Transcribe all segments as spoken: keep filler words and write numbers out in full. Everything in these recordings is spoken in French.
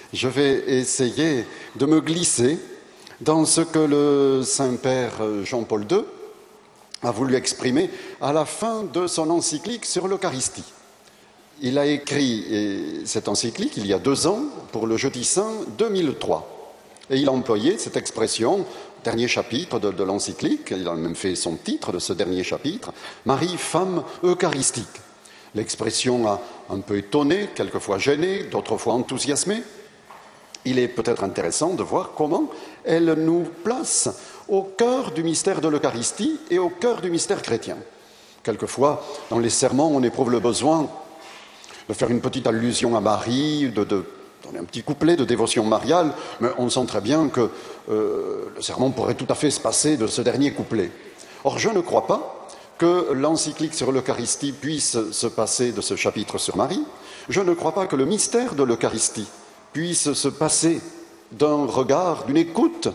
Je vais essayer de me glisser dans ce que le Saint-Père Jean-Paul deux a voulu exprimer à la fin de son encyclique sur l'Eucharistie. Il a écrit cette encyclique il y a deux ans, pour le Jeudi Saint deux mille trois. Et il a employé cette expression, dernier chapitre de, de l'encyclique, il a même fait son titre de ce dernier chapitre, « Marie, femme eucharistique ». L'expression a un peu étonné, quelquefois gêné, d'autres fois enthousiasmé. Il est peut-être intéressant de voir comment elle nous place au cœur du mystère de l'Eucharistie et au cœur du mystère chrétien. Quelquefois, dans les sermons, on éprouve le besoin de faire une petite allusion à Marie, de, de donner un petit couplet de dévotion mariale, mais on sent très bien que euh, le sermon pourrait tout à fait se passer de ce dernier couplet. Or, je ne crois pas que l'encyclique sur l'Eucharistie puisse se passer de ce chapitre sur Marie. Je ne crois pas que le mystère de l'Eucharistie puisse se passer d'un regard, d'une écoute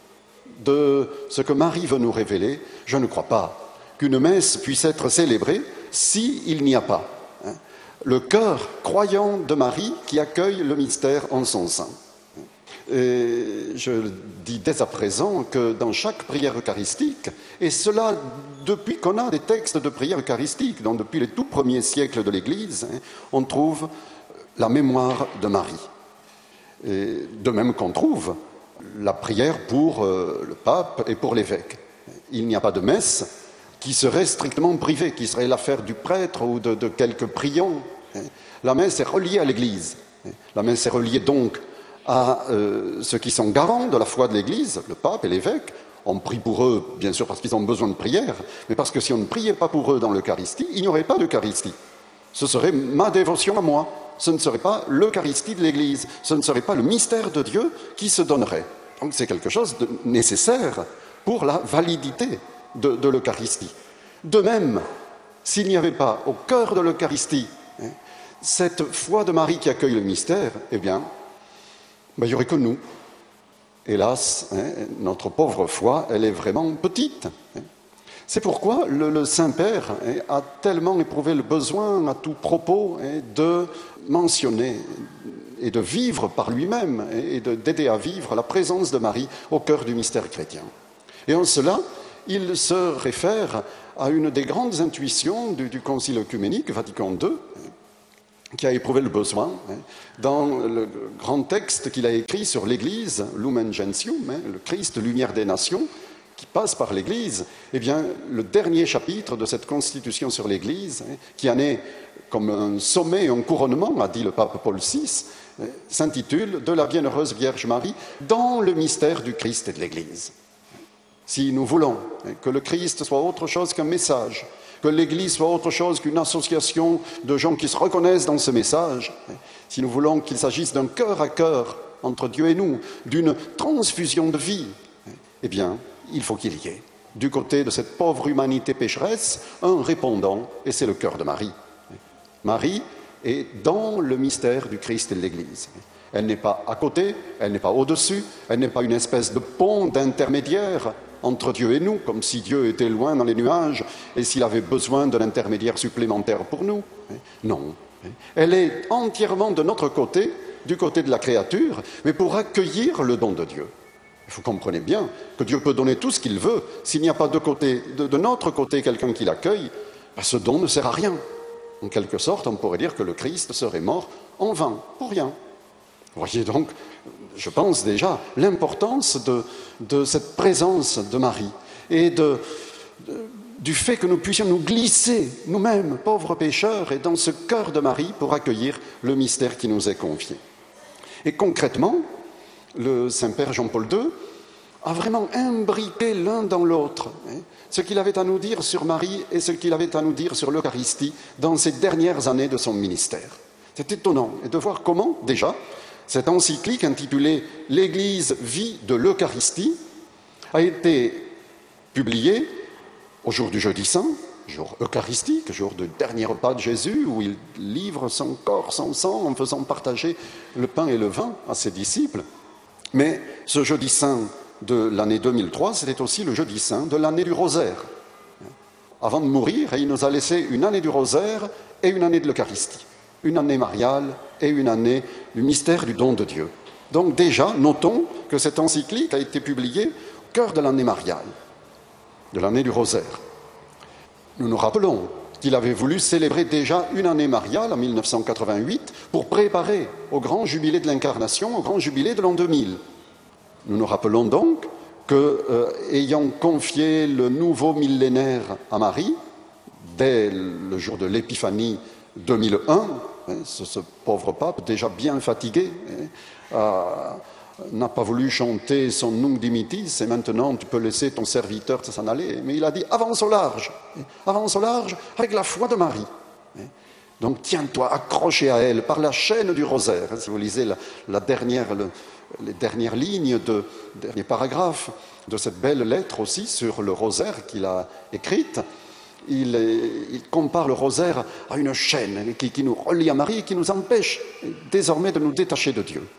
de ce que Marie veut nous révéler. Je ne crois pas qu'une messe puisse être célébrée s'il n'y a pas hein, le cœur croyant de Marie qui accueille le mystère en son sein. Et je dis dès à présent que dans chaque prière eucharistique, et cela depuis qu'on a des textes de prière eucharistique, donc depuis les tout premiers siècles de l'Église, hein, on trouve la mémoire de Marie. Et de même qu'on trouve la prière pour euh, le pape et pour l'évêque. Il n'y a pas de messe qui serait strictement privée, qui serait l'affaire du prêtre ou de, de quelques prions. La messe est reliée à l'Église. La messe est reliée donc à euh, ceux qui sont garants de la foi de l'Église, le pape et l'évêque. On prie pour eux, bien sûr, parce qu'ils ont besoin de prière, mais parce que si on ne priait pas pour eux dans l'Eucharistie, il n'y aurait pas d'Eucharistie. Ce serait ma dévotion à moi. Ce ne serait pas l'Eucharistie de l'Église, ce ne serait pas le mystère de Dieu qui se donnerait. Donc c'est quelque chose de nécessaire pour la validité de, de l'Eucharistie. De même, s'il n'y avait pas au cœur de l'Eucharistie hein, cette foi de Marie qui accueille le mystère, eh bien, ben, il n'y aurait que nous. Hélas, hein, notre pauvre foi, elle est vraiment petite. Hein. C'est pourquoi le, le Saint-Père hein, a tellement éprouvé le besoin à tout propos hein, de mentionner et de vivre par lui-même et d'aider à vivre la présence de Marie au cœur du mystère chrétien. Et en cela, il se réfère à une des grandes intuitions du, du Concile œcuménique Vatican deux, qui a éprouvé le besoin, hein, dans le grand texte qu'il a écrit sur l'Église, Lumen Gentium, hein, le Christ, lumière des nations, qui passe par l'Église, eh bien, le dernier chapitre de cette constitution sur l'Église, hein, qui en est comme un sommet, un couronnement, a dit le pape Paul six, hein, s'intitule « De la bienheureuse Vierge Marie dans le mystère du Christ et de l'Église ». Si nous voulons hein, que le Christ soit autre chose qu'un message, que l'Église soit autre chose qu'une association de gens qui se reconnaissent dans ce message, hein, si nous voulons qu'il s'agisse d'un cœur à cœur entre Dieu et nous, d'une transfusion de vie, hein, eh bien, il faut qu'il y ait, du côté de cette pauvre humanité pécheresse, un répondant, et c'est le cœur de Marie. Marie est dans le mystère du Christ et de l'Église. Elle n'est pas à côté, elle n'est pas au-dessus, elle n'est pas une espèce de pont d'intermédiaire entre Dieu et nous, comme si Dieu était loin dans les nuages et s'il avait besoin d'un intermédiaire supplémentaire pour nous. Non, elle est entièrement de notre côté, du côté de la créature, mais pour accueillir le don de Dieu. Vous comprenez bien que Dieu peut donner tout ce qu'il veut. S'il n'y a pas de, côté, de, de notre côté quelqu'un qui l'accueille, ben ce don ne sert à rien. En quelque sorte, on pourrait dire que le Christ serait mort en vain, pour rien. Vous voyez donc, je pense déjà, l'importance de, de cette présence de Marie et de, de, du fait que nous puissions nous glisser, nous-mêmes, pauvres pécheurs, et dans ce cœur de Marie pour accueillir le mystère qui nous est confié. Et concrètement, le Saint-Père Jean-Paul deux a vraiment imbriqué l'un dans l'autre hein, ce qu'il avait à nous dire sur Marie et ce qu'il avait à nous dire sur l'Eucharistie dans ces dernières années de son ministère. C'est étonnant et de voir comment, déjà, cette encyclique intitulée « L'Église vit de l'Eucharistie » a été publiée au jour du Jeudi Saint, jour eucharistique, jour du dernier repas de Jésus, où il livre son corps, son sang, en faisant partager le pain et le vin à ses disciples. Mais ce Jeudi Saint de l'année deux mille trois, c'était aussi le Jeudi Saint de l'année du Rosaire. Avant de mourir, il nous a laissé une année du Rosaire et une année de l'Eucharistie, une année mariale et une année du mystère du don de Dieu. Donc déjà, notons que cette encyclique a été publiée au cœur de l'année mariale, de l'année du rosaire. Nous nous rappelons qu'il avait voulu célébrer déjà une année mariale en mille neuf cent quatre-vingt-huit pour préparer au grand jubilé de l'Incarnation, au grand jubilé de l'an deux mille. Nous nous rappelons donc que, euh, ayant confié le nouveau millénaire à Marie, dès le jour de l'Épiphanie deux mille un, hein, ce, ce pauvre pape, déjà bien fatigué, hein, a, n'a pas voulu chanter son Nunc Dimittis, et maintenant tu peux laisser ton serviteur s'en aller. Mais il a dit avance au large, avance au large avec la foi de Marie. Donc tiens-toi accroché à elle par la chaîne du rosaire. Si vous lisez la, la dernière, le, les dernières lignes, de, dernier paragraphe de cette belle lettre aussi sur le rosaire qu'il a écrite, il, il compare le rosaire à une chaîne qui, qui nous relie à Marie et qui nous empêche désormais de nous détacher de Dieu.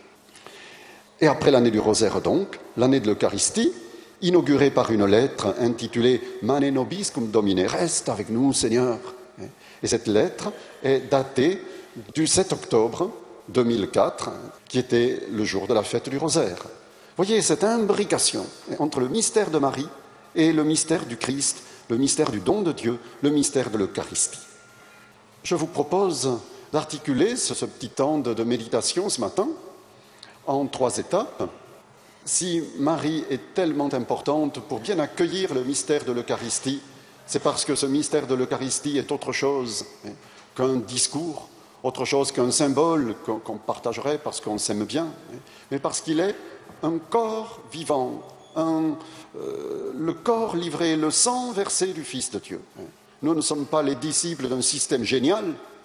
Et après l'année du rosaire donc, l'année de l'Eucharistie, inaugurée par une lettre intitulée « Mane nobiscum Domine », « Reste avec nous, Seigneur ». Et cette lettre est datée du sept octobre deux mille quatre, qui était le jour de la fête du rosaire. Voyez cette imbrication entre le mystère de Marie et le mystère du Christ, le mystère du don de Dieu, le mystère de l'Eucharistie. Je vous propose d'articuler ce, ce petit temps de, de méditation ce matin en trois étapes. Si Marie est tellement importante pour bien accueillir le mystère de l'Eucharistie, c'est parce que ce mystère de l'Eucharistie est autre chose qu'un discours, autre chose qu'un symbole qu'on partagerait parce qu'on s'aime bien, mais parce qu'il est un corps vivant, un, euh, le corps livré, le sang versé du Fils de Dieu. Nous ne sommes pas les disciples d'un système génial,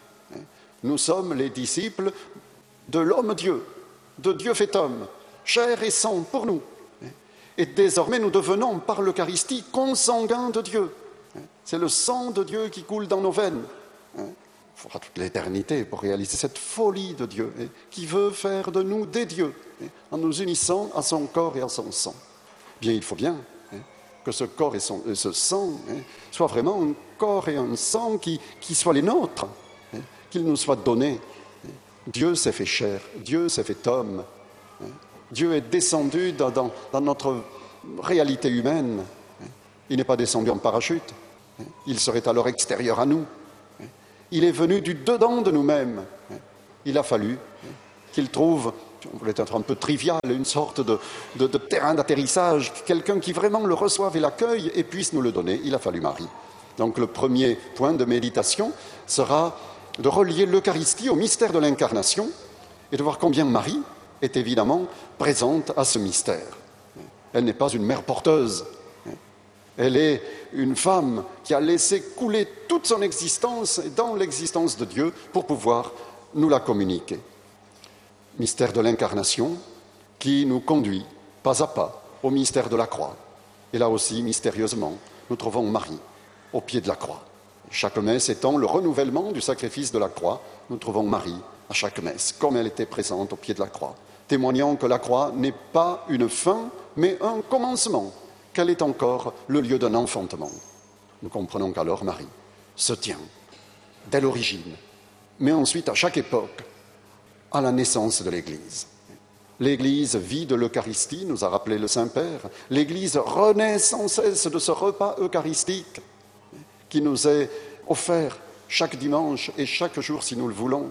nous sommes les disciples de l'homme-dieu, de Dieu fait homme, chair et sang pour nous. Et désormais, nous devenons, par l'Eucharistie, consanguins de Dieu. C'est le sang de Dieu qui coule dans nos veines. Il faudra toute l'éternité pour réaliser cette folie de Dieu, qui veut faire de nous des dieux, en nous unissant à son corps et à son sang. Bien, il faut bien que ce corps et son, ce sang soient vraiment un corps et un sang qui, qui soient les nôtres, qu'ils nous soient donnés. Dieu s'est fait chair, Dieu s'est fait homme. Dieu est descendu dans, dans, dans notre réalité humaine. Il n'est pas descendu en parachute. Il serait alors extérieur à nous. Il est venu du dedans de nous-mêmes. Il a fallu qu'il trouve, on voulait être un peu trivial, une sorte de, de, de terrain d'atterrissage, quelqu'un qui vraiment le reçoive et l'accueille et puisse nous le donner. Il a fallu Marie. Donc le premier point de méditation sera de relier l'Eucharistie au mystère de l'Incarnation et de voir combien Marie est évidemment présente à ce mystère. Elle n'est pas une mère porteuse. Elle est une femme qui a laissé couler toute son existence dans l'existence de Dieu pour pouvoir nous la communiquer. Mystère de l'Incarnation qui nous conduit pas à pas au mystère de la croix. Et là aussi, mystérieusement, nous trouvons Marie au pied de la croix. Chaque messe étant le renouvellement du sacrifice de la croix, nous trouvons Marie à chaque messe, comme elle était présente au pied de la croix, témoignant que la croix n'est pas une fin, mais un commencement, qu'elle est encore le lieu d'un enfantement. Nous comprenons qu'alors Marie se tient dès l'origine, mais ensuite à chaque époque, à la naissance de l'Église. L'Église vit de l'Eucharistie, nous a rappelé le Saint-Père. L'Église renaît sans cesse de ce repas eucharistique qui nous est offert chaque dimanche et chaque jour si nous le voulons.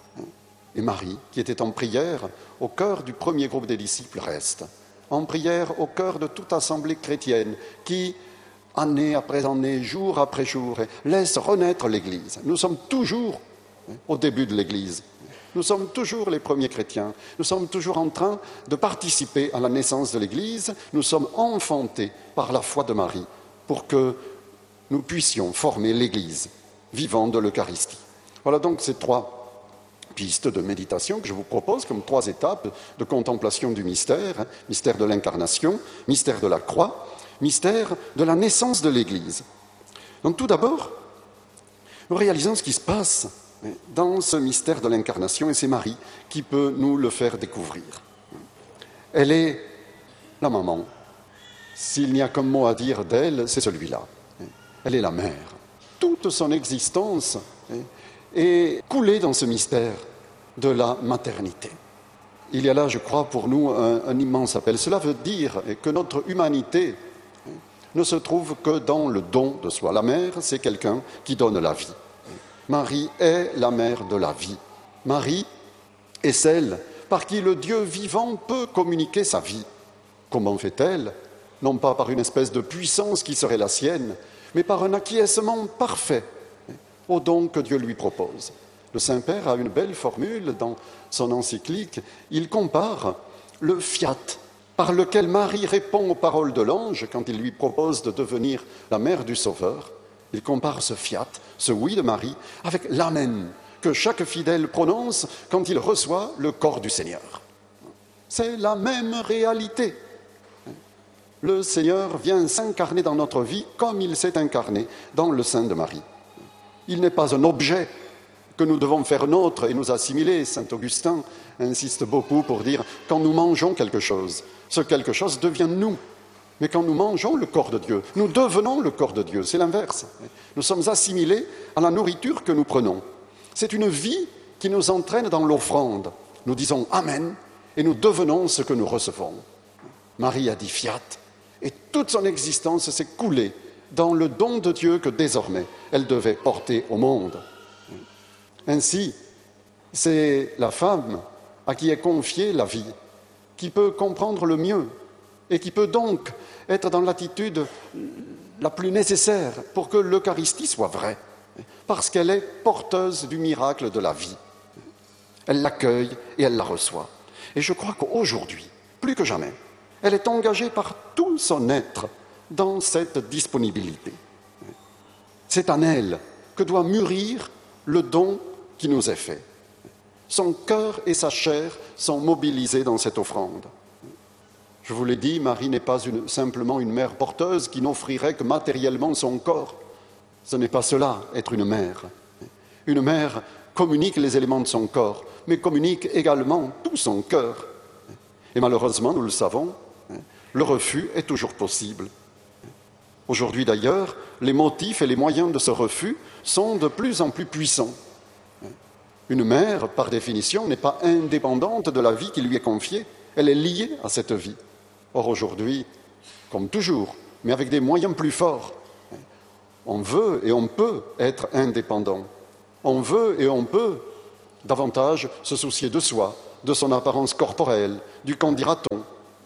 Et Marie, qui était en prière au cœur du premier groupe des disciples, reste en prière au cœur de toute assemblée chrétienne qui, année après année, jour après jour, laisse renaître l'Église. Nous sommes toujours au début de l'Église. Nous sommes toujours les premiers chrétiens. Nous sommes toujours en train de participer à la naissance de l'Église. Nous sommes enfantés par la foi de Marie pour que nous puissions former l'Église vivante de l'Eucharistie. Voilà donc ces trois pistes de méditation que je vous propose comme trois étapes de contemplation du mystère, hein, mystère de l'Incarnation, mystère de la croix, mystère de la naissance de l'Église. Donc tout d'abord, nous réalisons ce qui se passe dans ce mystère de l'Incarnation et c'est Marie qui peut nous le faire découvrir. Elle est la maman. S'il n'y a qu'un mot à dire d'elle, c'est celui-là. Elle est la mère. Toute son existence est coulée dans ce mystère de la maternité. il y a là, je crois, pour nous un, un immense appel. Cela veut dire que notre humanité ne se trouve que dans le don de soi. La mère, c'est quelqu'un qui donne la vie. Marie est la mère de la vie. Marie est celle par qui le Dieu vivant peut communiquer sa vie. Comment fait-elle? Non pas par une espèce de puissance qui serait la sienne, mais par un acquiescement parfait au don que Dieu lui propose. Le Saint-Père a une belle formule dans son encyclique. Il compare le fiat par lequel Marie répond aux paroles de l'ange quand il lui propose de devenir la mère du Sauveur. Il compare ce fiat, ce oui de Marie, avec l'amen que chaque fidèle prononce quand il reçoit le corps du Seigneur. C'est la même réalité. Le Seigneur vient s'incarner dans notre vie comme il s'est incarné dans le sein de Marie. Il n'est pas un objet que nous devons faire nôtre et nous assimiler. Saint Augustin insiste beaucoup pour dire « quand nous mangeons quelque chose, ce quelque chose devient nous ». Mais quand nous mangeons le corps de Dieu, nous devenons le corps de Dieu. C'est l'inverse. Nous sommes assimilés à la nourriture que nous prenons. C'est une vie qui nous entraîne dans l'offrande. Nous disons « Amen » et nous devenons ce que nous recevons. Marie a dit « Fiat » et toute son existence s'est coulée dans le don de Dieu que désormais elle devait porter au monde. Ainsi, c'est la femme à qui est confiée la vie, qui peut comprendre le mieux et qui peut donc être dans l'attitude la plus nécessaire pour que l'Eucharistie soit vraie, parce qu'elle est porteuse du miracle de la vie. Elle l'accueille et elle la reçoit. Et je crois qu'aujourd'hui, plus que jamais, elle est engagée par tout son être dans cette disponibilité. C'est en elle que doit mûrir le don qui nous est fait. Son cœur et sa chair sont mobilisés dans cette offrande. Je vous l'ai dit, Marie n'est pas une, simplement une mère porteuse qui n'offrirait que matériellement son corps. Ce n'est pas cela, être une mère. Une mère communique les éléments de son corps, mais communique également tout son cœur. Et malheureusement, nous le savons, le refus est toujours possible. Aujourd'hui d'ailleurs, les motifs et les moyens de ce refus sont de plus en plus puissants. Une mère, par définition, n'est pas indépendante de la vie qui lui est confiée, elle est liée à cette vie. Or aujourd'hui, comme toujours, mais avec des moyens plus forts, on veut et on peut être indépendant. On veut et on peut davantage se soucier de soi, de son apparence corporelle, du qu'en dira-t-on.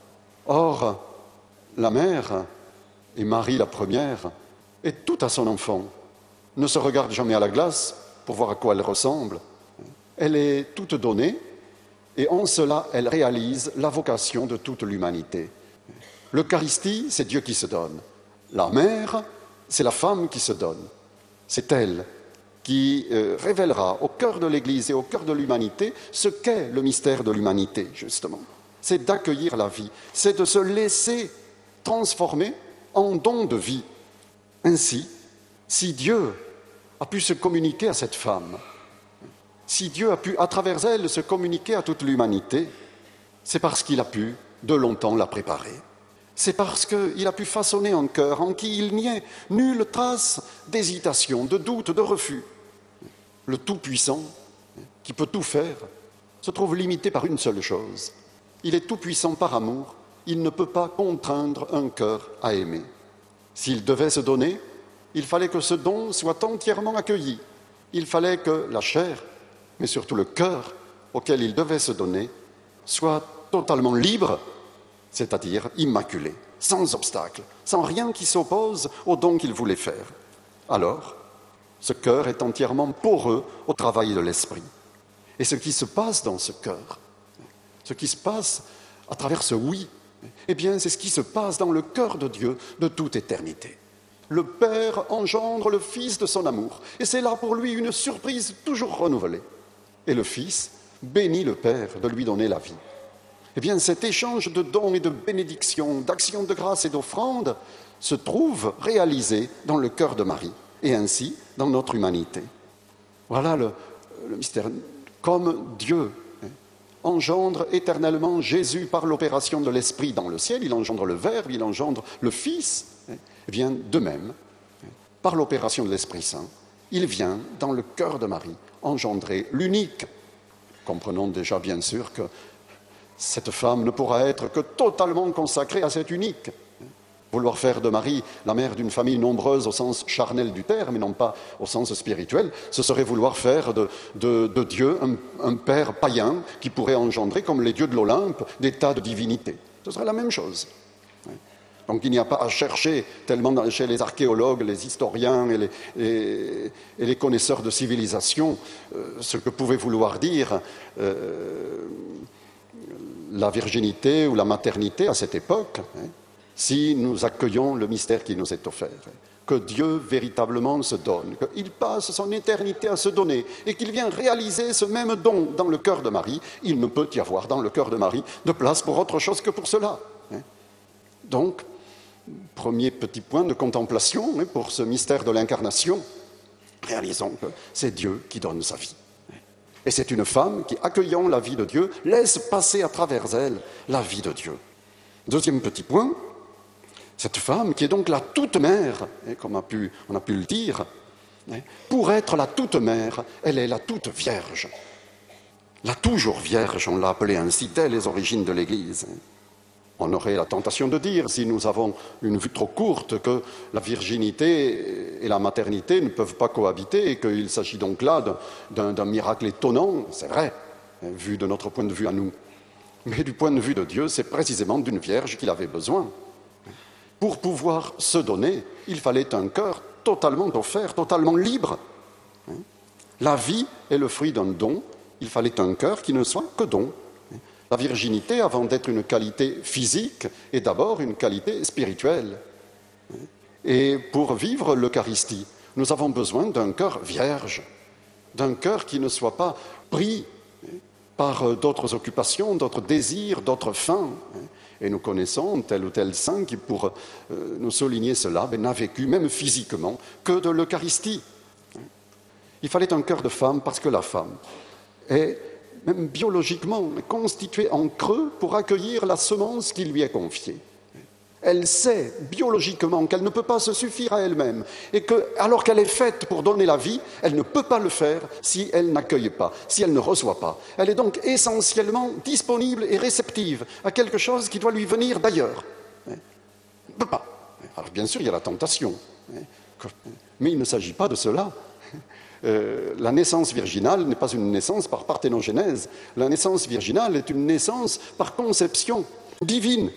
Or, la mère, et Marie la première, est tout à son enfant, ne se regarde jamais à la glace pour voir à quoi elle ressemble. Elle est toute donnée et en cela, elle réalise la vocation de toute l'humanité. L'Eucharistie, c'est Dieu qui se donne. La mère, c'est la femme qui se donne. C'est elle qui euh, révélera au cœur de l'Église et au cœur de l'humanité ce qu'est le mystère de l'humanité, justement. C'est d'accueillir la vie, c'est de se laisser transformer en don de vie. Ainsi, si Dieu a pu se communiquer à cette femme, si Dieu a pu, à travers elle, se communiquer à toute l'humanité, c'est parce qu'il a pu, de longtemps, la préparer. C'est parce qu'il a pu façonner un cœur en qui il n'y ait nulle trace d'hésitation, de doute, de refus. Le Tout-Puissant, qui peut tout faire, se trouve limité par une seule chose. Il est tout-puissant par amour, il ne peut pas contraindre un cœur à aimer. S'il devait se donner, il fallait que ce don soit entièrement accueilli. Il fallait que la chair, mais surtout le cœur auquel il devait se donner, soit totalement libre, c'est-à-dire immaculé, sans obstacle, sans rien qui s'oppose au don qu'il voulait faire. Alors, ce cœur est entièrement poreux au travail de l'esprit. Et ce qui se passe dans ce cœur, ce qui se passe à travers ce oui, eh bien, c'est ce qui se passe dans le cœur de Dieu de toute éternité. Le Père engendre le Fils de son amour, et c'est là pour lui une surprise toujours renouvelée. Et le Fils bénit le Père de lui donner la vie. Eh bien, cet échange de dons et de bénédictions, d'actions de grâce et d'offrandes se trouve réalisé dans le cœur de Marie, et ainsi dans notre humanité. Voilà le, le mystère. Comme Dieu engendre éternellement Jésus par l'opération de l'Esprit dans le ciel, il engendre le Verbe, il engendre le Fils, eh bien, de même, par l'opération de l'Esprit Saint, il vient dans le cœur de Marie engendrer l'unique. Comprenons déjà bien sûr que Cette femme ne pourra être que totalement consacrée à cet unique. Vouloir faire de Marie la mère d'une famille nombreuse au sens charnel du terme et non pas au sens spirituel, ce serait vouloir faire de, de, de Dieu un, un père païen qui pourrait engendrer, comme les dieux de l'Olympe, des tas de divinités. Ce serait la même chose. Donc il n'y a pas à chercher tellement chez les archéologues, les historiens et les, et, et les connaisseurs de civilisation euh, ce que pouvait vouloir dire euh, la virginité ou la maternité à cette époque, hein, si nous accueillons le mystère qui nous est offert, que Dieu véritablement se donne, qu'il passe son éternité à se donner et qu'il vient réaliser ce même don dans le cœur de Marie, il ne peut y avoir dans le cœur de Marie de place pour autre chose que pour cela. Donc, premier petit point de contemplation pour ce mystère de l'incarnation, réalisons que c'est Dieu qui donne sa vie. Et c'est une femme qui, accueillant la vie de Dieu, laisse passer à travers elle la vie de Dieu. Deuxième petit point, cette femme qui est donc la toute-mère, comme on a pu, on a pu le dire, pour être la toute-mère, elle est la toute-vierge. La toujours vierge, on l'a appelée ainsi dès les origines de l'Église. On aurait la tentation de dire, si nous avons une vue trop courte, que la virginité et la maternité ne peuvent pas cohabiter et qu'il s'agit donc là d'un, d'un miracle étonnant. C'est vrai, vu de notre point de vue à nous. Mais du point de vue de Dieu, c'est précisément d'une vierge qu'il avait besoin. Pour pouvoir se donner, il fallait un cœur totalement offert, totalement libre. La vie est le fruit d'un don, il fallait un cœur qui ne soit que don. La virginité, avant d'être une qualité physique, est d'abord une qualité spirituelle. Et pour vivre l'Eucharistie, nous avons besoin d'un cœur vierge, d'un cœur qui ne soit pas pris par d'autres occupations, d'autres désirs, d'autres fins. Et nous connaissons tel ou tel saint qui, pour nous souligner cela, n'a vécu même physiquement que de l'Eucharistie. Il fallait un cœur de femme parce que la femme est même biologiquement constituée en creux pour accueillir la semence qui lui est confiée. Elle sait biologiquement qu'elle ne peut pas se suffire à elle-même et que, alors qu'elle est faite pour donner la vie, elle ne peut pas le faire si elle n'accueille pas, si elle ne reçoit pas. Elle est donc essentiellement disponible et réceptive à quelque chose qui doit lui venir d'ailleurs. Elle ne peut pas. Alors bien sûr, il y a la tentation, mais il ne s'agit pas de cela. Euh, la naissance virginale n'est pas une naissance par parthénogenèse. La naissance virginale est une naissance par conception divine.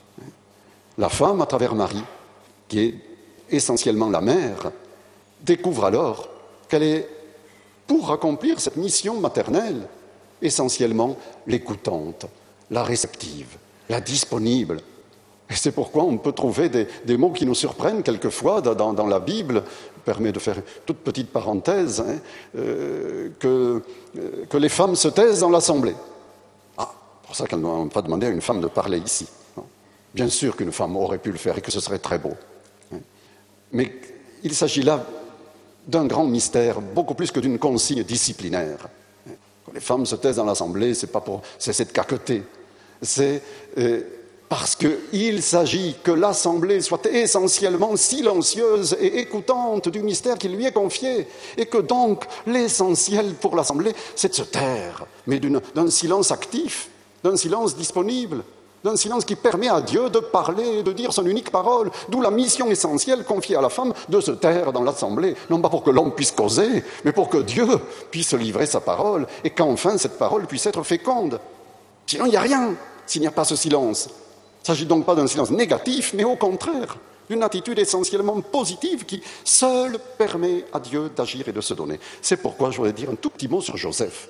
La femme, à travers Marie, qui est essentiellement la mère, découvre alors qu'elle est, pour accomplir cette mission maternelle, essentiellement l'écoutante, la réceptive, la disponible. Et c'est pourquoi on peut trouver des, des mots qui nous surprennent quelquefois dans, dans la Bible. Je permets de faire une toute petite parenthèse, hein, euh, que, euh, que les femmes se taisent dans l'assemblée. Ah, c'est pour ça qu'elle n'a pas demandé à une femme de parler ici. Non. Bien sûr qu'une femme aurait pu le faire et que ce serait très beau. Hein. Mais il s'agit là d'un grand mystère, beaucoup plus que d'une consigne disciplinaire. Quand les femmes se taisent dans l'assemblée, c'est pas pour, c'est cette caqueté. C'est euh, parce qu'il s'agit que l'assemblée soit essentiellement silencieuse et écoutante du mystère qui lui est confié, et que donc l'essentiel pour l'assemblée, c'est de se taire, mais d'une, d'un silence actif, d'un silence disponible, d'un silence qui permet à Dieu de parler, de dire son unique parole, d'où la mission essentielle confiée à la femme de se taire dans l'assemblée, non pas pour que l'homme puisse causer, mais pour que Dieu puisse livrer sa parole, et qu'enfin cette parole puisse être féconde. Sinon, il n'y a rien, s'il n'y a pas ce silence. Il ne s'agit donc pas d'un silence négatif, mais au contraire, d'une attitude essentiellement positive qui seule permet à Dieu d'agir et de se donner. C'est pourquoi je voudrais dire un tout petit mot sur Joseph.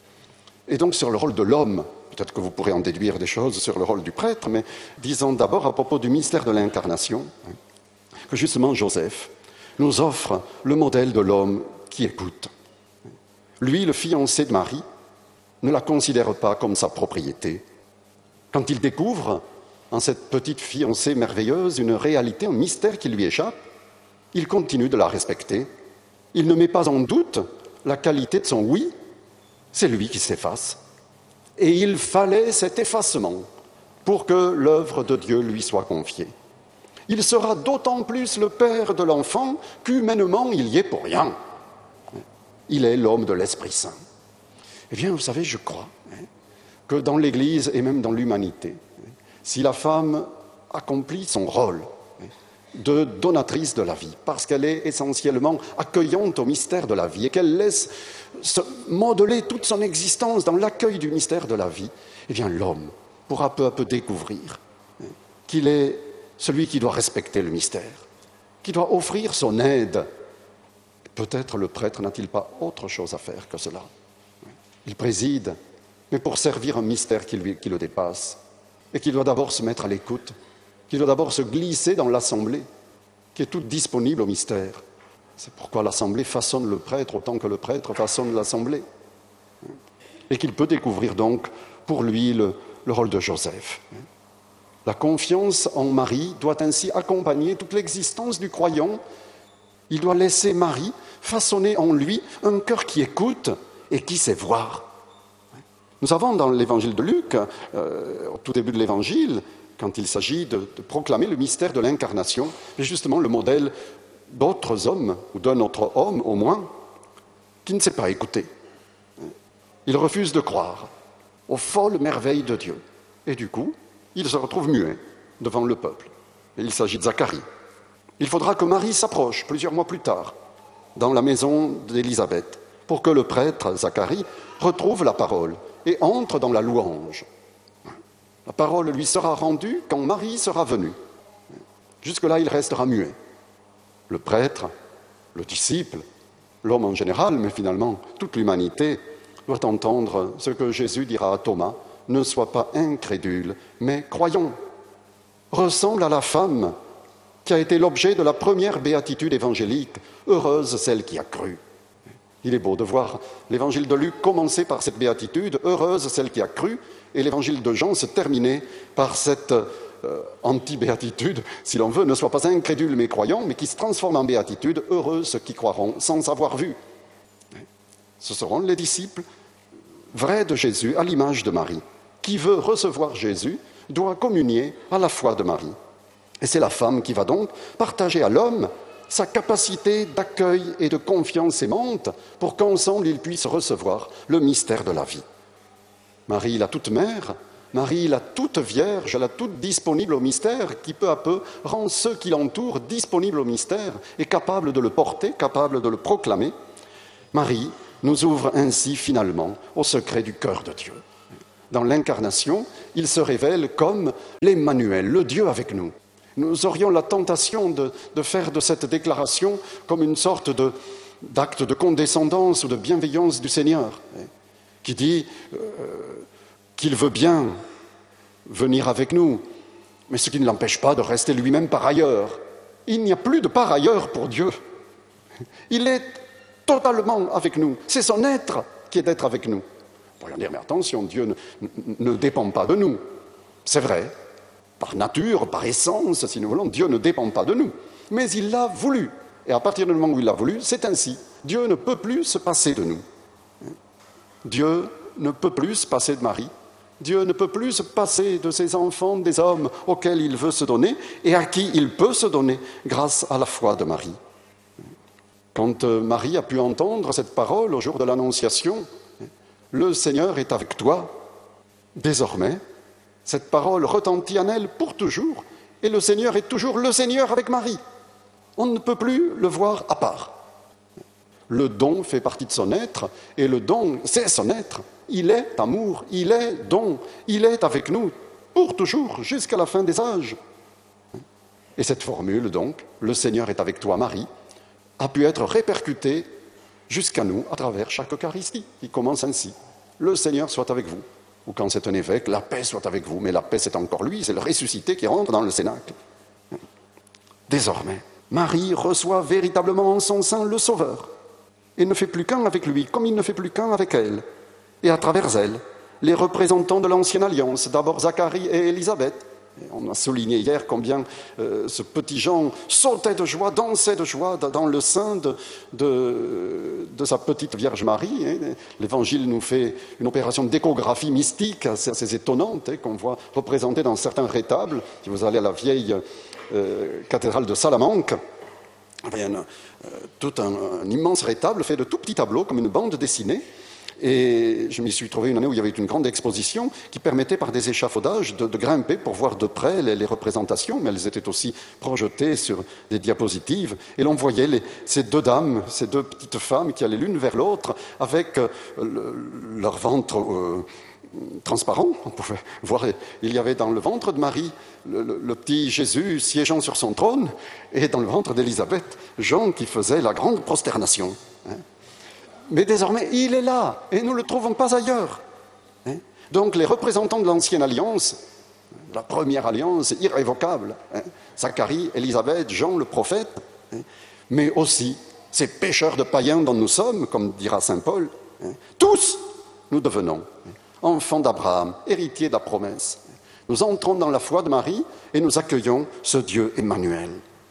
Et donc sur le rôle de l'homme. Peut-être que vous pourrez en déduire des choses sur le rôle du prêtre, mais disons d'abord à propos du mystère de l'incarnation, que justement Joseph nous offre le modèle de l'homme qui écoute. Lui, le fiancé de Marie, ne la considère pas comme sa propriété. Quand il découvre en cette petite fiancée merveilleuse une réalité, un mystère qui lui échappe, il continue de la respecter. Il ne met pas en doute la qualité de son oui, c'est lui qui s'efface. Et il fallait cet effacement pour que l'œuvre de Dieu lui soit confiée. Il sera d'autant plus le père de l'enfant qu'humainement il y est pour rien. Il est l'homme de l'Esprit Saint. Eh bien, vous savez, je crois que dans l'Église et même dans l'humanité, si la femme accomplit son rôle de donatrice de la vie, parce qu'elle est essentiellement accueillante au mystère de la vie et qu'elle laisse se modeler toute son existence dans l'accueil du mystère de la vie, eh bien l'homme pourra peu à peu découvrir qu'il est celui qui doit respecter le mystère, qui doit offrir son aide. Peut-être le prêtre n'a-t-il pas autre chose à faire que cela. Il préside, mais pour servir un mystère qui, lui, qui le dépasse, et qui doit d'abord se mettre à l'écoute, qui doit d'abord se glisser dans l'assemblée, qui est toute disponible au mystère. C'est pourquoi l'assemblée façonne le prêtre autant que le prêtre façonne l'assemblée. Et qu'il peut découvrir donc pour lui le, le rôle de Joseph. La confiance en Marie doit ainsi accompagner toute l'existence du croyant. Il doit laisser Marie façonner en lui un cœur qui écoute et qui sait voir. Nous avons dans l'évangile de Luc, euh, au tout début de l'évangile, quand il s'agit de, de proclamer le mystère de l'incarnation, et justement le modèle d'autres hommes, ou d'un autre homme au moins, qui ne sait pas écouter. Il refuse de croire aux folles merveilles de Dieu. Et du coup, il se retrouve muet devant le peuple. Et il s'agit de Zacharie. Il faudra que Marie s'approche plusieurs mois plus tard, dans la maison d'Élisabeth, pour que le prêtre Zacharie retrouve la parole et entre dans la louange. La parole lui sera rendue quand Marie sera venue. Jusque-là, il restera muet. Le prêtre, le disciple, l'homme en général, mais finalement toute l'humanité, doit entendre ce que Jésus dira à Thomas, « Ne sois pas incrédule, mais croyant ». Ressemble à la femme qui a été l'objet de la première béatitude évangélique, « Heureuse celle qui a cru ». Il est beau de voir l'évangile de Luc commencer par cette béatitude, « Heureuse celle qui a cru », et l'évangile de Jean se terminer par cette euh, anti-béatitude, si l'on veut, « Ne sois pas incrédule mais croyant », mais qui se transforme en béatitude, « Heureux ceux qui croiront sans avoir vu ». Ce seront les disciples vrais de Jésus à l'image de Marie. Qui veut recevoir Jésus doit communier à la foi de Marie. Et c'est la femme qui va donc partager à l'homme sa capacité d'accueil et de confiance aimante pour qu'ensemble ils puissent recevoir le mystère de la vie. Marie, la toute mère, Marie, la toute vierge, la toute disponible au mystère, qui peu à peu rend ceux qui l'entourent disponibles au mystère et capables de le porter, capables de le proclamer. Marie nous ouvre ainsi finalement au secret du cœur de Dieu. Dans l'incarnation, il se révèle comme l'Emmanuel, le Dieu avec nous. Nous aurions la tentation de, de faire de cette déclaration comme une sorte de, d'acte de condescendance ou de bienveillance du Seigneur, qui dit euh, qu'il veut bien venir avec nous, mais ce qui ne l'empêche pas de rester lui-même par ailleurs. Il n'y a plus de par ailleurs pour Dieu. Il est totalement avec nous. C'est son être qui est d'être avec nous. On pourrait dire, mais attention, Dieu ne, ne dépend pas de nous. C'est vrai. Par nature, par essence, si nous voulons, Dieu ne dépend pas de nous. Mais il l'a voulu. Et à partir du moment où il l'a voulu, c'est ainsi. Dieu ne peut plus se passer de nous. Dieu ne peut plus se passer de Marie. Dieu ne peut plus se passer de ses enfants, des hommes auxquels il veut se donner et à qui il peut se donner grâce à la foi de Marie. Quand Marie a pu entendre cette parole au jour de l'Annonciation, « Le Seigneur est avec toi », désormais, cette parole retentit en elle pour toujours, et le Seigneur est toujours le Seigneur avec Marie. On ne peut plus le voir à part. Le don fait partie de son être, et le don, c'est son être. Il est amour, il est don, il est avec nous pour toujours, jusqu'à la fin des âges. Et cette formule, donc, « Le Seigneur est avec toi, Marie », a pu être répercutée jusqu'à nous à travers chaque Eucharistie, qui commence ainsi. « Le Seigneur soit avec vous ». Ou quand c'est un évêque, « La paix soit avec vous ». Mais la paix, c'est encore lui, c'est le ressuscité qui rentre dans le cénacle. Désormais, Marie reçoit véritablement en son sein le Sauveur et ne fait plus qu'un avec lui, comme il ne fait plus qu'un avec elle. Et à travers elle, les représentants de l'Ancienne Alliance, d'abord Zacharie et Élisabeth. Et on a souligné hier combien euh, ce petit Jean sautait de joie, dansait de joie dans le sein de, de, de sa petite Vierge Marie. Hein. L'Évangile nous fait une opération d'échographie mystique assez, assez étonnante, hein, qu'on voit représentée dans certains rétables. Si vous allez à la vieille euh, cathédrale de Salamanque, il y a une, euh, tout un, un immense rétable fait de tout petits tableaux, comme une bande dessinée. Et je m'y suis trouvé une année où il y avait une grande exposition qui permettait par des échafaudages de, de grimper pour voir de près les, les représentations, mais elles étaient aussi projetées sur des diapositives. Et l'on voyait les, ces deux dames, ces deux petites femmes qui allaient l'une vers l'autre avec euh, le, leur ventre euh, transparent. On pouvait voir, il y avait dans le ventre de Marie le, le, le petit Jésus siégeant sur son trône, et dans le ventre d'Élisabeth, Jean qui faisait la grande prosternation. Hein. Mais désormais, il est là, et nous ne le trouvons pas ailleurs. Hein. Donc les représentants de l'ancienne alliance, la première alliance irrévocable, hein, Zacharie, Élisabeth, Jean le prophète, hein, mais aussi ces pécheurs de païens dont nous sommes, comme dira saint Paul, hein, tous nous devenons enfants d'Abraham, héritiers de la promesse. Nous entrons dans la foi de Marie et nous accueillons ce Dieu Emmanuel.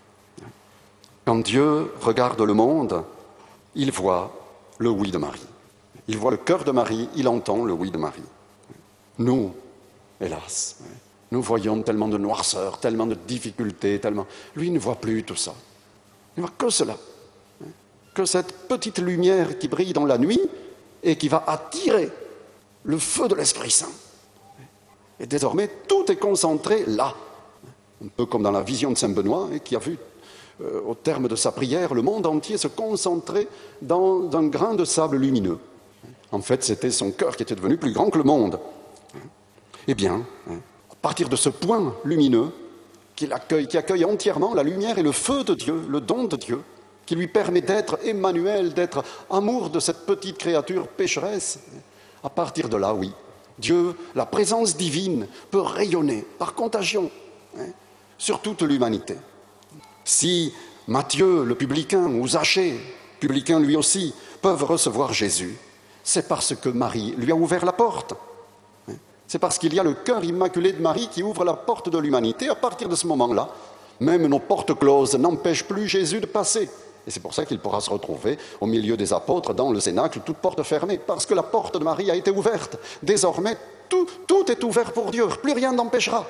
Quand Dieu regarde le monde, il voit le oui de Marie. Il voit le cœur de Marie, il entend le oui de Marie. Nous, hélas, nous voyons tellement de noirceur, tellement de difficultés, tellement... Lui ne voit plus tout ça. Il ne voit que cela. Que cette petite lumière qui brille dans la nuit et qui va attirer le feu de l'Esprit Saint. Et désormais, tout est concentré là. Un peu comme dans la vision de saint Benoît, qui a vu, euh, au terme de sa prière, le monde entier se concentrer dans un grain de sable lumineux. En fait, c'était son cœur qui était devenu plus grand que le monde. Eh bien, à partir de ce point lumineux, qui accueille, qui accueille entièrement la lumière et le feu de Dieu, le don de Dieu, qui lui permet d'être Emmanuel, d'être amour de cette petite créature pécheresse, à partir de là, oui, Dieu, la présence divine, peut rayonner par contagion hein, sur toute l'humanité. Si Matthieu, le publicain, ou Zachée, publicain lui aussi, peuvent recevoir Jésus, c'est parce que Marie lui a ouvert la porte. C'est parce qu'il y a le cœur immaculé de Marie qui ouvre la porte de l'humanité. À partir de ce moment-là, même nos portes closes n'empêchent plus Jésus de passer. Et c'est pour ça qu'il pourra se retrouver au milieu des apôtres dans le cénacle, toute porte fermée, parce que la porte de Marie a été ouverte. Désormais, tout, tout est ouvert pour Dieu, plus rien n'empêchera.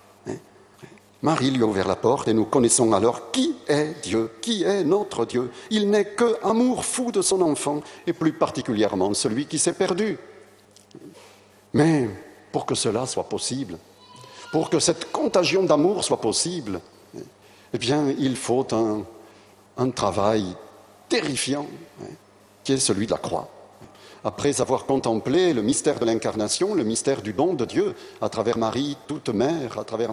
Marie lui a ouvert la porte et nous connaissons alors qui est Dieu, qui est notre Dieu. Il n'est que amour fou de son enfant, et plus particulièrement celui qui s'est perdu. Mais pour que cela soit possible, pour que cette contagion d'amour soit possible, eh bien, il faut un... un travail terrifiant, hein, qui est celui de la croix. Après avoir contemplé le mystère de l'incarnation, le mystère du don de Dieu, à travers Marie, toute mère, à travers